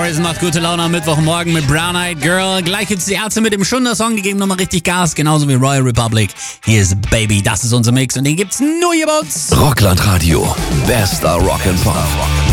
Morrison macht gute Laune am Mittwochmorgen mit Brown Eyed Girl. Gleich gibt's die Ärzte mit dem Schunder-Song, die geben nochmal richtig Gas, genauso wie Royal Republic. Hier ist Baby, das ist unser Mix und den gibt's nur hier bei uns. Rockland Radio, bester Rock'n'Pop.